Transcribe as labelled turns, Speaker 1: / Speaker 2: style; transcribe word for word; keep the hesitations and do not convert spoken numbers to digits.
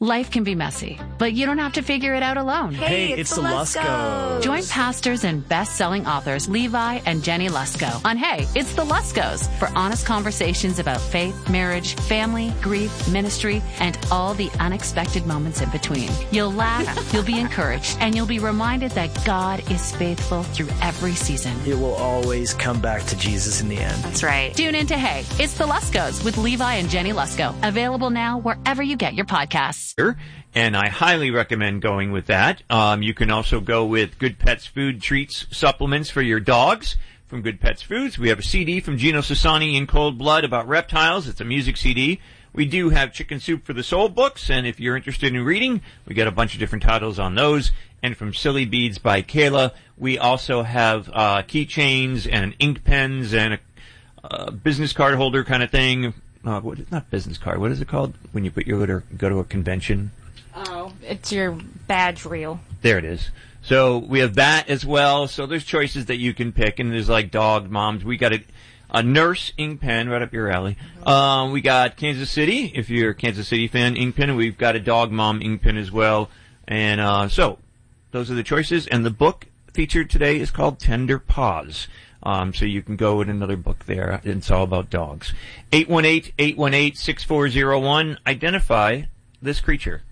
Speaker 1: Life can be messy, but you don't have to figure it out alone.
Speaker 2: Hey,
Speaker 3: Hey,
Speaker 2: it's,
Speaker 3: it's
Speaker 2: the
Speaker 3: the
Speaker 2: Luskos.
Speaker 1: Join pastors and best-selling authors Levi and Jenny Lusko on Hey, It's the Luskos for honest conversations about faith, marriage, family, grief, ministry, and all the unexpected moments in between. You'll laugh, you'll be encouraged, and you'll be reminded that God is faithful through every season.
Speaker 2: It will always come back to Jesus in the end.
Speaker 1: That's right. Tune in to Hey, It's the Luskos with Levi and Jenny Lusko. Available now wherever you get your podcasts.
Speaker 4: And I highly recommend going with that. Um, you can also go with Good Pets Food Treats Supplements for your dogs from Good Pets Foods. We have a C D from Gino Sassani in Cold Blood about reptiles. It's a music C D. We do have Chicken Soup for the Soul books, and if you're interested in reading, we got a bunch of different titles on those. And from Silly Beads by Kayla, we also have uh, keychains and ink pens and a uh, business card holder kind of thing. Uh, what, not business card. What is it called when you put your go to, go to a convention?
Speaker 3: Oh, it's your badge reel.
Speaker 4: There it is. So we have that as well. So there's choices that you can pick, and there's like dog moms. We got a, a nurse ink pen right up your alley. Um, we got Kansas City, if you're a Kansas City fan, ink pen, and we've got a dog mom ink pen as well. And uh, so those are the choices. And the book featured today is called Tender Paws. Um, so you can go with another book there. It's all about dogs. eight one eight, eight one eight, six four zero one. Identify this creature.